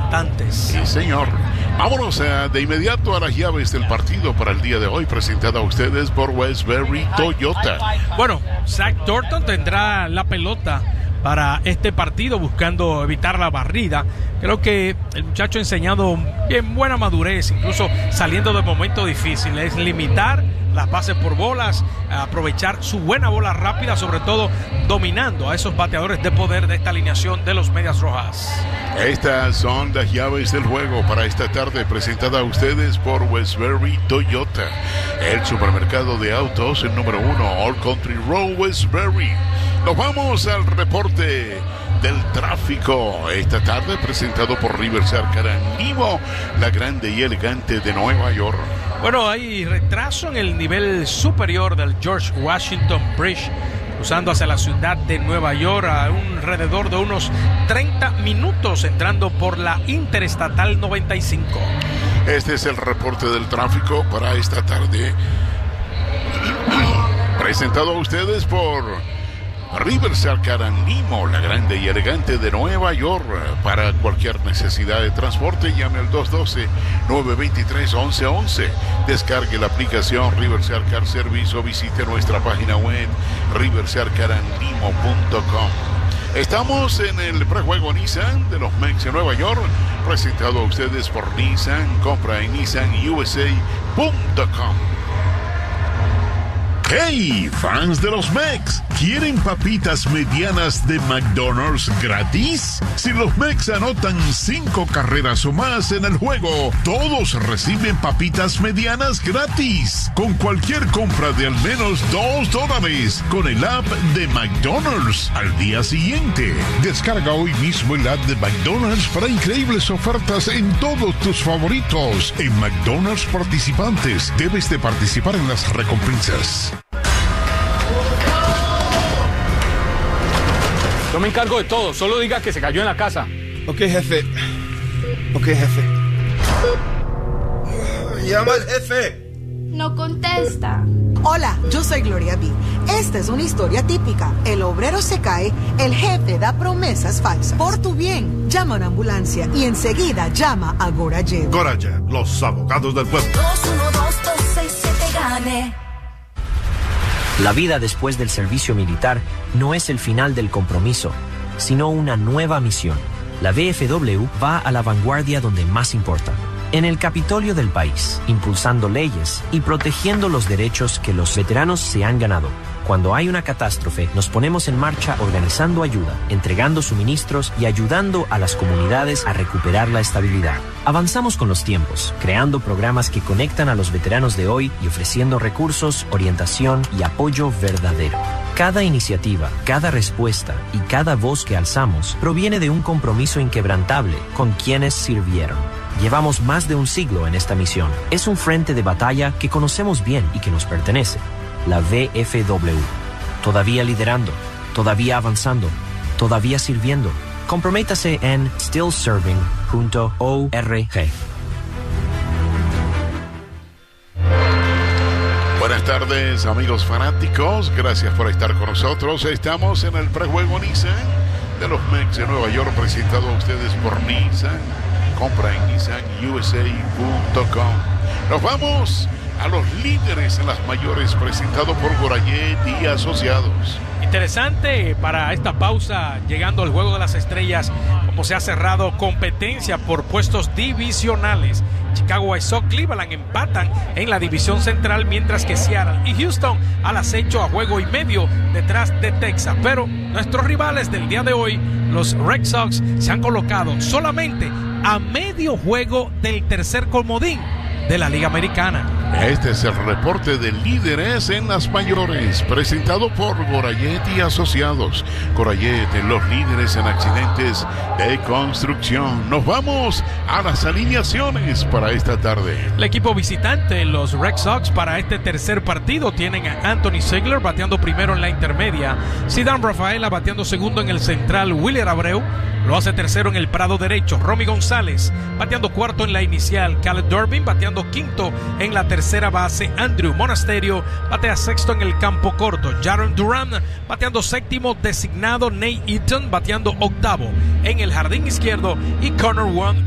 importantes. Sí, señor. Vámonos de inmediato a las llaves del partido para el día de hoy, presentada a ustedes por Westbury Toyota. Bueno, Zach Thornton tendrá la pelota para este partido, buscando evitar la barrida. Creo que el muchacho ha enseñado bien buena madurez, incluso saliendo de momentos difíciles, limitar las bases por bolas, aprovechar su buena bola rápida, sobre todo dominando a esos bateadores de poder de esta alineación de los Medias Rojas. Estas son las llaves del juego para esta tarde, presentada a ustedes por Westbury Toyota, el supermercado de autos, el número 1, All Country Road, Westbury. Nos vamos al reporte del tráfico esta tarde, presentado por Riverside Caranimo, la grande y elegante de Nueva York. Bueno, hay retraso en el nivel superior del George Washington Bridge, cruzando hacia la ciudad de Nueva York, a alrededor de unos 30 minutos entrando por la Interestatal 95. Este es el reporte del tráfico para esta tarde, presentado a ustedes por Riverside Caranimo, la grande y elegante de Nueva York. Para cualquier necesidad de transporte, llame al 212-923-1111. Descargue la aplicación Riverside Car Service o visite nuestra página web riversidecaranimo.com. Estamos en el prejuego Nissan de los Mex de Nueva York, presentado a ustedes por Nissan. Compra en nissanusa.com. ¡Hey! ¡Fans de los Mex! ¿Quieren papitas medianas de McDonald's gratis? Si los Mex anotan 5 carreras o más en el juego, todos reciben papitas medianas gratis. Con cualquier compra de al menos $2 con el app de McDonald's al día siguiente. Descarga hoy mismo el app de McDonald's para increíbles ofertas en todos tus favoritos. En McDonald's participantes, debes de participar en las recompensas. Yo me encargo de todo, solo diga que se cayó en la casa. Ok, jefe. Llama al jefe. No contesta. Hola, yo soy Gloria B. Esta es una historia típica. El obrero se cae, el jefe da promesas falsas. Por tu bien, llama a una ambulancia y enseguida llama a Gorayev. Gorayev, los abogados del pueblo. 212-267-GANE. La vida después del servicio militar no es el final del compromiso, sino una nueva misión. La VFW va a la vanguardia donde más importa, en el Capitolio del país, impulsando leyes y protegiendo los derechos que los veteranos se han ganado. Cuando hay una catástrofe, nos ponemos en marcha organizando ayuda, entregando suministros y ayudando a las comunidades a recuperar la estabilidad. Avanzamos con los tiempos, creando programas que conectan a los veteranos de hoy y ofreciendo recursos, orientación y apoyo verdadero. Cada iniciativa, cada respuesta y cada voz que alzamos proviene de un compromiso inquebrantable con quienes sirvieron. Llevamos más de un siglo en esta misión. Es un frente de batalla que conocemos bien y que nos pertenece. La VFW. Todavía liderando, todavía avanzando, todavía sirviendo. Comprométase en stillserving.org. Buenas tardes, amigos fanáticos. Gracias por estar con nosotros. Estamos en el prejuego Nissan de los Mex de Nueva York, presentado a ustedes por Nissan. Compra en nissanusa.com. Nos vamos a los líderes en las mayores, presentado por Gorayev y Asociados. Interesante para esta pausa, llegando al Juego de las Estrellas, como se ha cerrado competencia por puestos divisionales. Chicago White Sox, Cleveland empatan en la división central, mientras que Seattle y Houston al acecho a juego y medio detrás de Texas. Pero nuestros rivales del día de hoy, los Red Sox, se han colocado solamente a medio juego del tercer comodín de la Liga Americana. Este es el reporte de líderes en las mayores, presentado por Gorayev y Asociados. Gorayev, los líderes en accidentes de construcción. Nos vamos a las alineaciones para esta tarde. El equipo visitante, los Red Sox, para este tercer partido tienen a Anthony Ziegler bateando primero en la intermedia, Ceddanne Rafaela bateando segundo en el central, Willer Abreu lo hace tercero en el prado derecho, Romy González bateando cuarto en la inicial, Caleb Durbin bateando quinto en la tercera base, Andrew Monasterio batea sexto en el campo corto, Jarren Duran bateando séptimo designado, Nate Eaton bateando octavo en el jardín izquierdo y Connor Wong